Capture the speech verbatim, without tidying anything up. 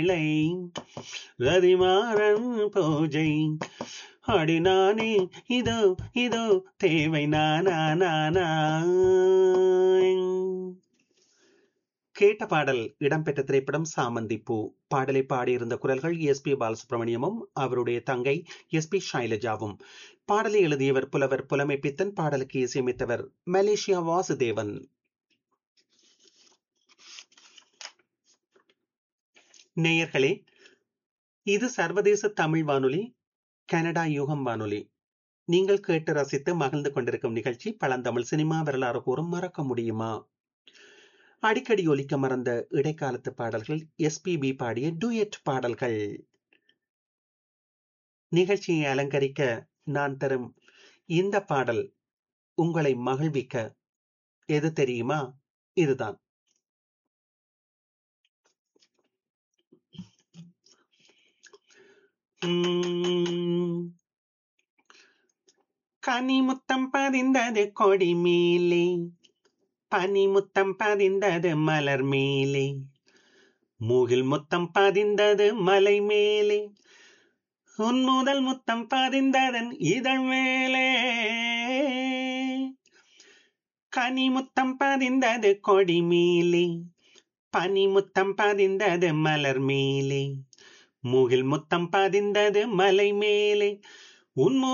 இலை ரதிமாறன் பூஜை அடி நானே இதோ இதோ தேவை நானா நானா. கேட்ட பாடல் இடம்பெற்ற திரைப்படம் சாமந்தி பூ. பாடலை பாடியிருந்த குரல்கள் எஸ் பி பாலசுப்ரமணியமும் அவருடைய தங்கை எஸ் பி ஷைலஜாவும். பாடலை எழுதியவர் புலவர் புலமை பித்தன். பாடலுக்கு இசையமைத்தவர் மலேசியா வாசுதேவன். நேயர்களே, இது சர்வதேச தமிழ் வானொலி, கனடா யுகம் வானொலி. நீங்கள் கேட்டு ரசித்து மகிழ்ந்து கொண்டிருக்கும் நிகழ்ச்சி பழந்தமிழ் சினிமா வரலாறு கூறும் மறக்க முடியுமா. அடிக்கடி ஒலிக்க மறந்த இடைக்காலத்து பாடல்கள், எஸ்பிபி பாடிய டூயட் பாடல்கள். நிகழ்ச்சியை அலங்கரிக்க நான் தரும் இந்த பாடல் உங்களை மகிழ்விக்க எது தெரியுமா? இதுதான். உம் கனிமுத்தம் பதிந்தது கொடி மேலே, பனிமுத்தம் பதிந்தது மலர் மேலே, மூகில் முத்தம் பதிந்தது மலை மேலே, உன் முதல் முத்தம் பதிந்ததன் இதழ் மேலே. கனிமுத்தம் பதிந்தது கொடி மேலே, பனிமுத்தம் பதிந்தது மலர் மேலே, மூகில் முத்தம் பதிந்தது மலை மேலே, உன்